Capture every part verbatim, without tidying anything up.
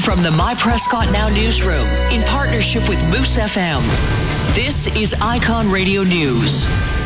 From the My Prescott Now newsroom, in partnership with Moose F M, this is Icon Radio News.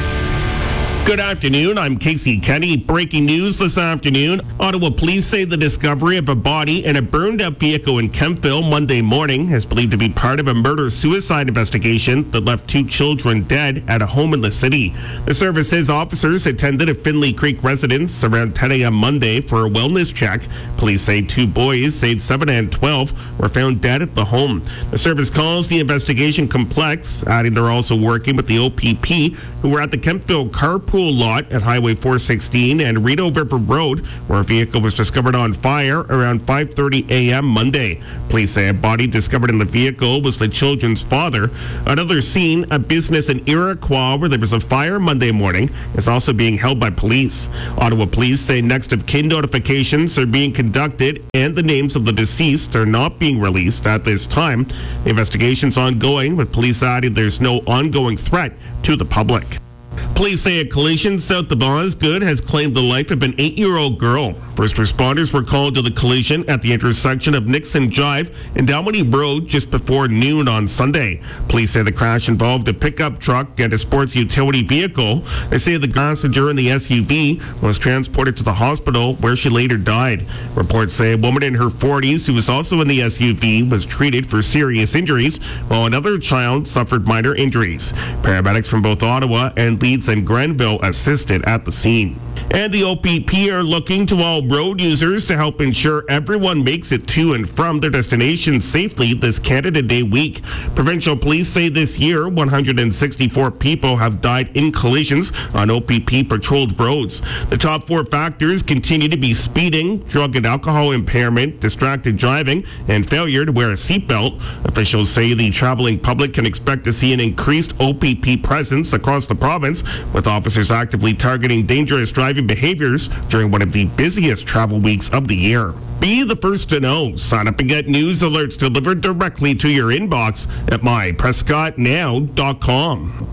Good afternoon, I'm Casey Kenny. Breaking news this afternoon. Ottawa police say the discovery of a body in a burned-up vehicle in Kemptville Monday morning is believed to be part of a murder-suicide investigation that left two children dead at a home in the city. The service says officers attended a Finley Creek residence around ten a.m. Monday for a wellness check. Police say two boys, aged seven and twelve, were found dead at the home. The service calls the investigation complex, adding they're also working with the O P P, who were at the Kemptville carpool lot at Highway four sixteen and Rideau River Road, where a vehicle was discovered on fire around five thirty a.m. Monday. Police say a body discovered in the vehicle was the children's father. Another scene, a business in Iroquois where there was a fire Monday morning, is also being held by police. Ottawa police say next of kin notifications are being conducted and the names of the deceased are not being released at this time. The investigation's ongoing, with police adding there's no ongoing threat to the public. Police say a collision south of Osgood has claimed the life of an eight-year-old girl. First responders were called to the collision at the intersection of Nixon Drive and Dalmody Road just before noon on Sunday. Police say the crash involved a pickup truck and a sports utility vehicle. They say the passenger in the S U V was transported to the hospital where she later died. Reports say a woman in her forties who was also in the S U V was treated for serious injuries, while another child suffered minor injuries. Paramedics from both Ottawa and Leeds and Grenville assisted at the scene. And the O P P are looking to all road users to help ensure everyone makes it to and from their destination safely this Canada Day week. Provincial police say this year, one hundred sixty-four people have died in collisions on O P P-patrolled roads. The top four factors continue to be speeding, drug and alcohol impairment, distracted driving, and failure to wear a seatbelt. Officials say the traveling public can expect to see an increased O P P presence across the province, with officers actively targeting dangerous driving behaviors during one of the busiest travel weeks of the year. Be the first to know. Sign up and get news alerts delivered directly to your inbox at my prescott now dot com.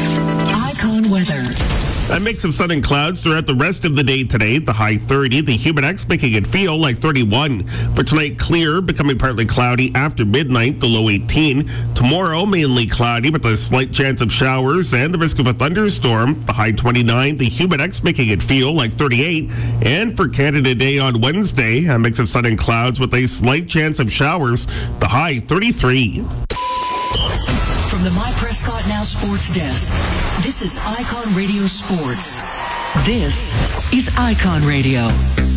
Icon weather. A mix of sun and clouds throughout the rest of the day today. The high thirty, the Humidex making it feel like thirty-one. For tonight, clear, becoming partly cloudy after midnight, the low eighteen. Tomorrow, mainly cloudy with a slight chance of showers and the risk of a thunderstorm. The high twenty-nine, the Humidex making it feel like thirty-eight. And for Canada Day on Wednesday, a mix of sun and clouds with a slight chance of showers. The high thirty-three. From the My Prescott Now Sports Desk, this is Icon Radio Sports. This is Icon Radio.